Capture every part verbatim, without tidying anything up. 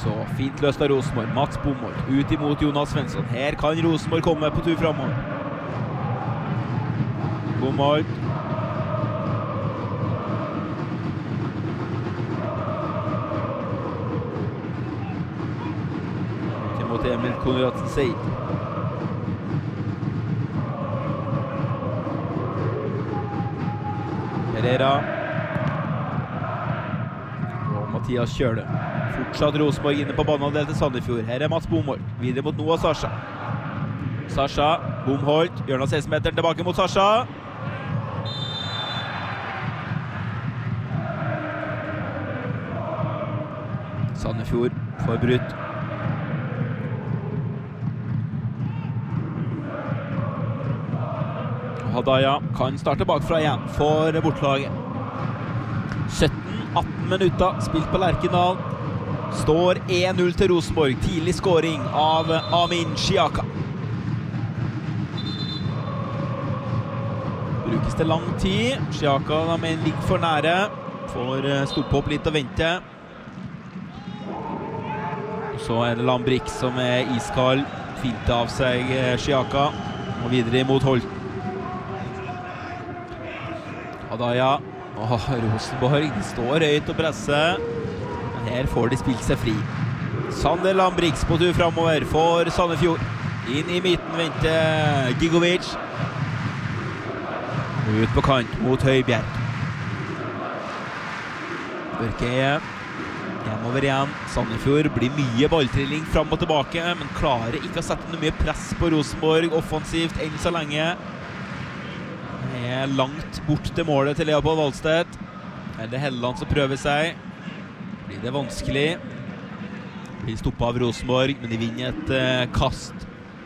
Så fint løst av Rosenborg. Mats Bomholt ut imot Jonas Svensson. Her kan Rosenborg komme på tur fremover. Bomholt. Til mot Emil Konradsen Seid. Pereira. Og Mathias Kjøle. Fortsatt Rosenborg inne på banen del til Sandefjord. Her er Mats Bomholt. Videre mot Noah Sasha. Sasha, Bomholt. Gjør han seksten meter tilbake mot Sasha. Sandefjord får brutt. Hadaya kan starte bakfra igjen for bortlaget. sytten atten minutter spilt på Lerkendal. Står en null til Rosenborg. Tidlig scoring av Amin Xiaka. Brukes det lang tid. Xiaka da med en ligg for nære. Får stoppe opp litt og vente. Og så er det Lambrik som er iskald. Finte av seg Xiaka. Og videre imot Holten. Hadaya. Åh, Rosenborg står høyt og presser. Her får de spilt seg fri. Sander Lambriks på tur fremover for Sandefjord. Inn i midten venter Gigovic. Ut på kant mot Høibjerg. Børkeie. Hjemover igjen. Sandefjord blir mye balltrilling fram og tilbake, men klarer ikke å sette noe mye press på Rosenborg offensivt enn så lenge. Det er langt bort til målet til Leopold Valstedt. Her er det Helland som prøver seg. Blir det vanskelig. Blir stoppet av Rosenborg, men de vinner et eh, kast.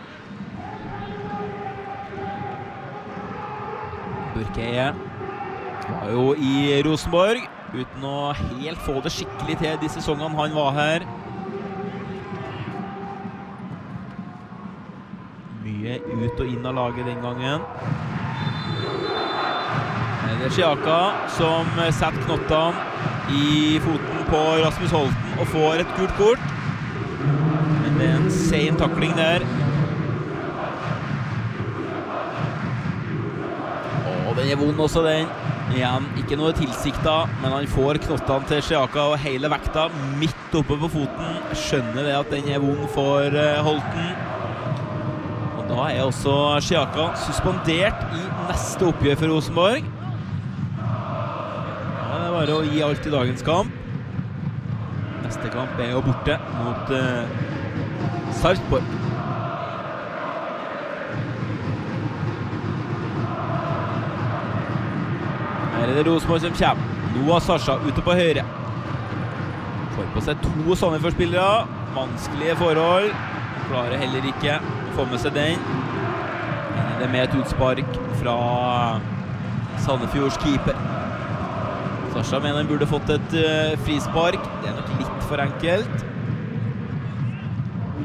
Børkeie var jo i Rosenborg, uten å helt få det skikkelig til de sesongene han var her. Mye ut og inn av laget den gangen. Det er Xiaka som setter knottene i foten på Rasmus Holten og får et gult kort. Men det er en sen takling der. Åh, den er vond også den. Igjen, ikke noe tilsiktet, men han får knottene til Xiaka og hele vekta midt oppe på foten. Skjønner det at den er vond for Holten. Og da er også Xiaka suspendert i neste oppgjør for Rosenborg. Det er bare å gi alt i dagens kamp. Neste kamp er jo borte mot uh, Sarpsborg. Her er det Rosenborg som kommer. Noah Sasha ute på høyre. Får på seg to Sandefjord-spillere. Vanskelige forhold. Klarer heller ikke å få med seg den. Det er med et utspark fra Sandefjords keeper. Sasha mener han burde fått et uh, frispark. Det er nok litt for enkelt.